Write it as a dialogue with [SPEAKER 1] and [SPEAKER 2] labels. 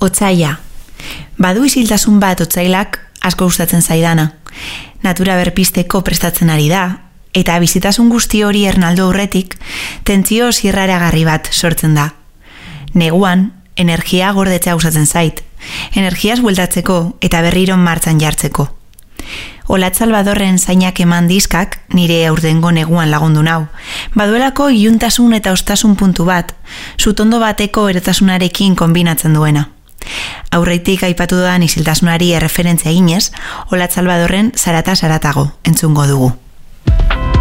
[SPEAKER 1] Otsaila. Badu isiltasun bat otsailak asko gustatzen zaidana. Natura berpisteko prestatzen ari da, eta bizitasun guzti hori ernaldu aurretik, tentsio zirraragarri bat sortzen da. Neguan, energia gordetzea gustatzen zait. Energiaz bueltatzeko eta berriro martxan jartzeko. Olatz Salvadorren zainak eman diskak nire aurtengo neguan lagundu nau. Baduelako iluntasun eta ostasun puntu bat, sutondo bateko erotasunarekin konbinatzen duena. Aurreitik aipatu dudan isiltasunari erreferentzia eginez, Olatz Salvadorren Zarata Zaratago entzungo dugu.